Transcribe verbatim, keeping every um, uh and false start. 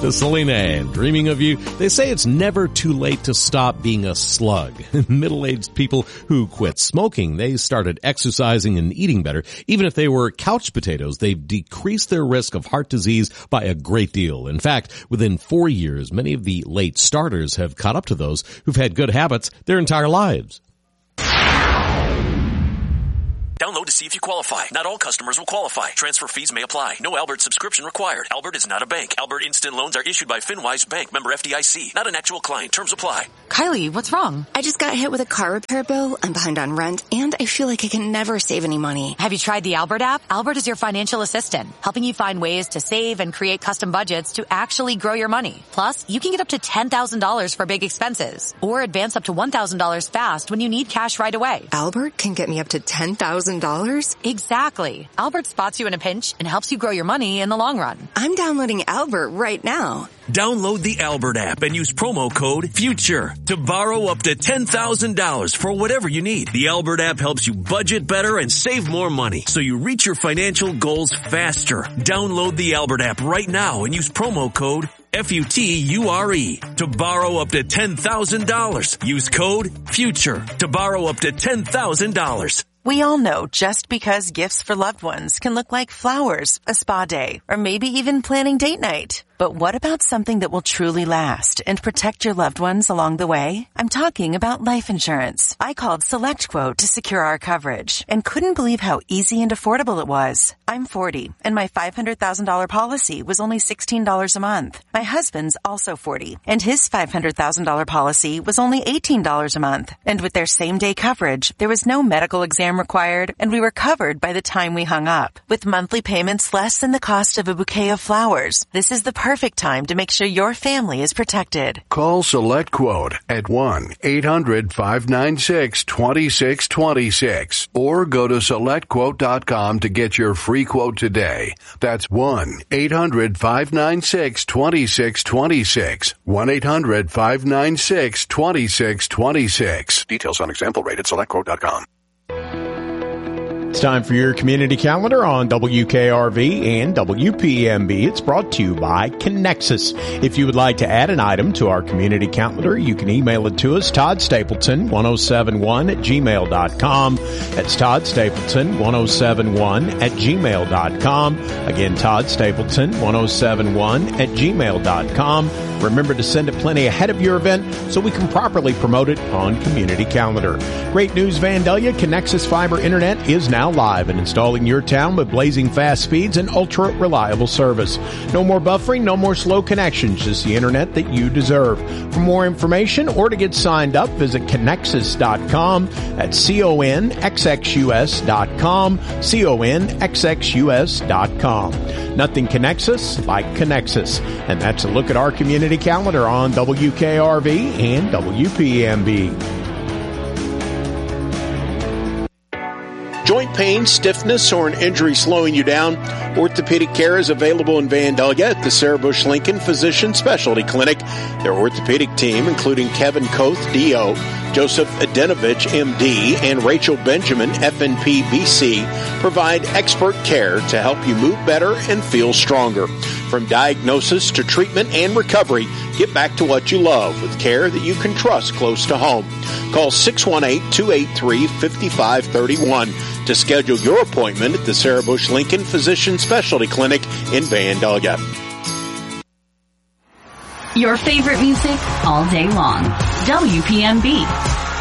to Selena Ann, dreaming of you. They say it's never too late to stop being a slug. Middle-aged people who quit smoking, they started exercising and eating better. Even if they were couch potatoes, they've decreased their risk of heart disease by a great deal. In fact, within four years, many of the late starters have caught up to those who've had good habits their entire lives. Download to see if you qualify. Not all customers will qualify. Transfer fees may apply. No Albert subscription required. Albert is not a bank. Albert Instant Loans are issued by FinWise Bank, member F D I C. Not an actual client. Terms apply. Kylie, what's wrong? I just got hit with a car repair bill. I'm behind on rent, and I feel like I can never save any money. Have you tried the Albert app? Albert is your financial assistant, helping you find ways to save and create custom budgets to actually grow your money. Plus, you can get up to ten thousand dollars for big expenses, or advance up to one thousand dollars fast when you need cash right away. Albert can get me up to ten thousand dollars? Exactly. Albert spots you in a pinch and helps you grow your money in the long run. I'm downloading Albert right now. Download the Albert app and use promo code FUTURE to borrow up to ten thousand dollars for whatever you need. The Albert app helps you budget better and save more money so you reach your financial goals faster. Download the Albert app right now and use promo code F U T U R E to borrow up to ten thousand dollars. Use code FUTURE to borrow up to ten thousand dollars. We all know just because gifts for loved ones can look like flowers, a spa day, or maybe even planning date night. But what about something that will truly last and protect your loved ones along the way? I'm talking about life insurance. I called SelectQuote to secure our coverage and couldn't believe how easy and affordable it was. I'm forty, and my five hundred thousand dollars policy was only sixteen dollars a month. My husband's also forty, and his five hundred thousand dollars policy was only eighteen dollars a month. And with their same-day coverage, there was no medical exam required, and we were covered by the time we hung up. With monthly payments less than the cost of a bouquet of flowers, this is the perfect time to make sure your family is protected. Call SelectQuote at one eight hundred five nine six two six two six or go to select quote dot com to get your free quote today. That's one eight hundred five nine six two six two six. one eight hundred five nine six two six two six. Details on example rate at select quote dot com. It's time for your community calendar on W K R V and W P M B. It's brought to you by Connexus. If you would like to add an item to our community calendar, you can email it to us, Todd Stapleton one oh seven one at gmail dot com. That's Todd Stapleton one oh seven one at gmail dot com. Again, Todd Stapleton one oh seven one at gmail dot com. Remember to send it plenty ahead of your event so we can properly promote it on Community Calendar. Great news, Vandalia. Connexus Fiber Internet is now live and installing your town with blazing fast speeds and ultra reliable service. No more buffering, no more slow connections, just the internet that you deserve. For more information or to get signed up, visit Connexus dot com. That's C O N X X U S dot com, C O N X X U S dot com. Nothing connects us like Connexus. And that's a look at our community calendar on W K R V and W P M B. Joint pain, stiffness, or an injury slowing you down? Orthopedic care is available in Vandalia at the Sarah Bush Lincoln Physician Specialty Clinic. Their orthopedic team, including Kevin Koth, D O, Joseph Adenovich, M D, and Rachel Benjamin, F N P B C, provide expert care to help you move better and feel stronger. From diagnosis to treatment and recovery, get back to what you love with care that you can trust close to home. Call six one eight, two eight three, five five three one to schedule your appointment at the Sarah Bush Lincoln Physician Specialty Clinic in Vandalia. Your favorite music all day long. W P M B.